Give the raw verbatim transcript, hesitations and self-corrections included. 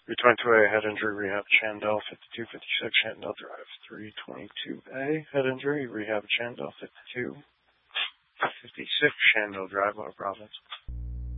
three twenty-two A, head injury, rehab, Chandel, fifty-two fifty-six, Chandel Drive. three twenty-two A, head injury, rehab, Chandel, fifty-two fifty-six, Chandel Drive, Water Province.